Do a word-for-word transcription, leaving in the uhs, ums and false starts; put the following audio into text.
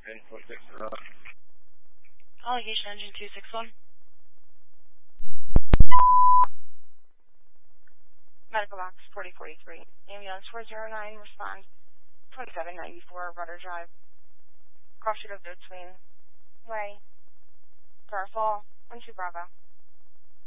And four six zero. Allegation engine two six one. Medical box forty forty-three. Ambulance four zero nine, respond twenty-seven ninety-four, Rudder Drive. Cross street of Between Way. Starfall, one two Bravo.